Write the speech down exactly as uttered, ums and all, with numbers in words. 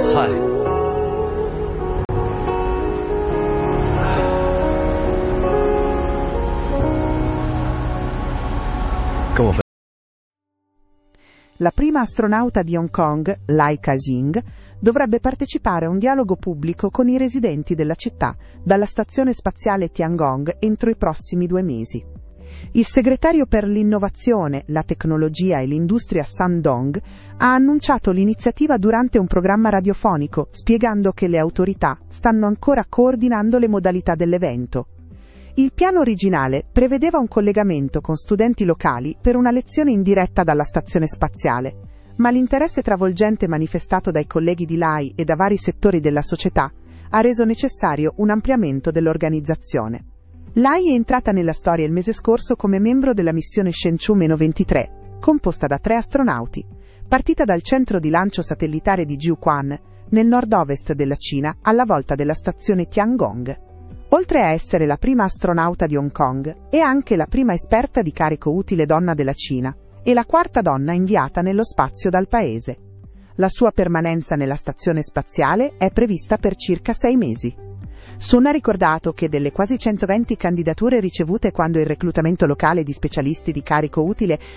嗨，跟我分。 La prima astronauta di Hong Kong, Lai Ka-shing, dovrebbe partecipare a un dialogo pubblico con i residenti della città dalla stazione spaziale Tiangong entro i prossimi due mesi. Il segretario per l'innovazione, la tecnologia e l'industria Sun Dong ha annunciato l'iniziativa durante un programma radiofonico, spiegando che le autorità stanno ancora coordinando le modalità dell'evento. Il piano originale prevedeva un collegamento con studenti locali per una lezione in diretta dalla stazione spaziale, ma l'interesse travolgente manifestato dai colleghi di Lai e da vari settori della società ha reso necessario un ampliamento dell'organizzazione. Lai è entrata nella storia il mese scorso come membro della missione Shenzhou ventitré, composta da tre astronauti, partita dal centro di lancio satellitare di Jiuquan, nel nord-ovest della Cina, alla volta della stazione Tiangong. Oltre a essere la prima astronauta di Hong Kong, è anche la prima esperta di carico utile donna della Cina e la quarta donna inviata nello spazio dal paese. La sua permanenza nella stazione spaziale è prevista per circa sei mesi. Sun ha ricordato che delle quasi centoventi candidature ricevute quando il reclutamento locale di specialisti di carico utile